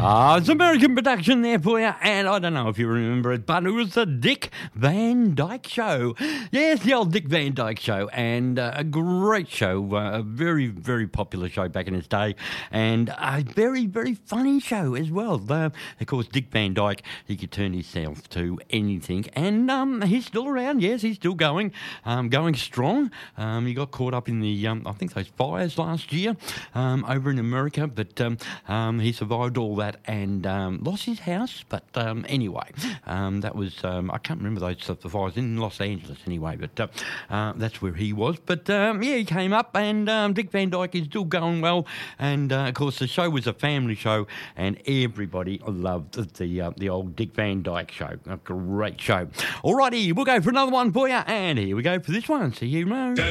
It's an American production there for you, and I don't know if you remember it, but it was the Dick Van Dyke Show. Yes, the old Dick Van Dyke Show, and a great show, a very, very popular show back in its day, and a very, very funny show as well. Of course, Dick Van Dyke, he could turn himself to anything, and he's still around, yes, he's still going strong. He got caught up in the, I think those fires last year over in America, but he survived all that and lost his house. But anyway, that was, I can't remember the fires in Los Angeles anyway, but that's where he was. But yeah, he came up, and Dick Van Dyke is still going well. And of course, the show was a family show, and everybody loved the old Dick Van Dyke Show. A great show. Alrighty, we'll go for another one for you, and here we go for this one. See you tomorrow.